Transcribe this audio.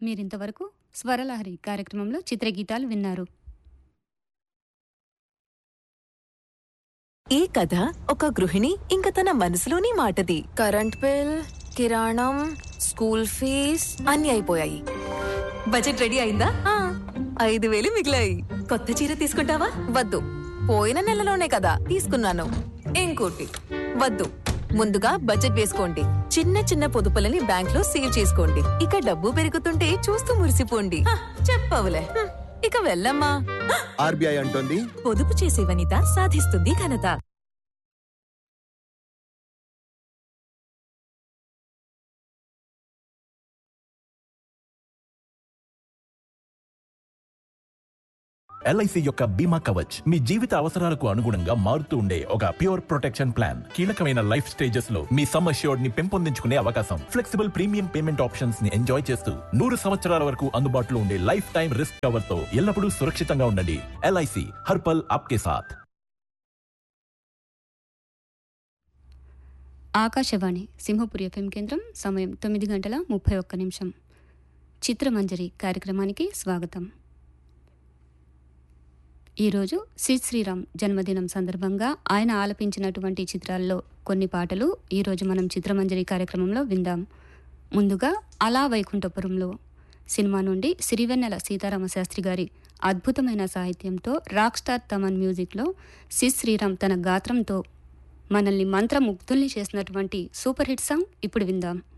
మీరింతవరకు స్వరలహరి కార్యక్రమంలో చిత్రగీతాలు విన్నారు. ఈ కథ ఒక గృహిణి ఇంక తన మనసులోని మాటది. కరెంట్ బిల్, కిరాణం, స్కూల్ ఫీజ్ అన్ని అయిపోయాయి. బడ్జెట్ రెడీ అయిందా? 5,000 మిగిలాయి. కొత్త చీర తీసుకుంటావా? వద్దు, పోయిన నెలలోనే కదా తీసుకున్నాను. ఇంకోటి వద్దు. ముందుగా బడ్జెట్ వేసుకోండి. చిన్న చిన్న పొదుపులని బ్యాంక్ లో సేవ్ చేసుకోండి. ఇక డబ్బు పెరుగుతుంటే చూస్తూ మురిసిపోండి. చెప్పవులే, ఇక వెళ్ళమ్మా. ఆర్బీఐ అంటోంది, పొదుపు చేసే వనిత సాధిస్తుంది ఘనత. ఎల్ఐసి యొక్క బీమా కవచ్ మీ జీవిత అవసరాలకు అనుగుణంగా మారుతూ ఉండే ఒక ప్యూర్ ప్రొటెక్షన్ ప్లాన్. కీలకమైన లైఫ్ స్టేజెస్ లో మీ సమ్ అష్యూర్డ్ ని పెంపొందించుకునే అవకాశం, ఫ్లెక్సిబుల్ ప్రీమియం పేమెంట్ ఆప్షన్స్ ని ఎంజాయ్ చేస్తూ 100 సంవత్సరాల వరకు అందుబాటులో ఉండే లైఫ్ టైం రిస్క్ కవర్ తో ఎల్లప్పుడూ సురక్షితంగా ఉండండి. ఎల్ఐసి హర్పల్ ఆప్కే సాథ్. ఆకాశవాణి సింహపురి ఎఫ్ఎం కేంద్రం. సమయం 9:31. చిత్రమంజరి కార్యక్రమానికి స్వాగతం. ఈరోజు సిద్ శ్రీరామ్ జన్మదినం సందర్భంగా ఆయన ఆలపించినటువంటి చిత్రాల్లో కొన్ని పాటలు ఈరోజు మనం చిత్రమంజరి కార్యక్రమంలో విందాం. ముందుగా అలా వైకుంఠపురంలో సినిమా నుండి సిరివెన్నెల సీతారామశాస్త్రి గారి అద్భుతమైన సాహిత్యంతో రాక్ స్టార్ తమన్ మ్యూజిక్లో సిద్ శ్రీరామ్ తన గాత్రంతో మనల్ని మంత్రముగ్ధుల్ని చేసినటువంటి సూపర్ హిట్ సాంగ్ ఇప్పుడు విందాం.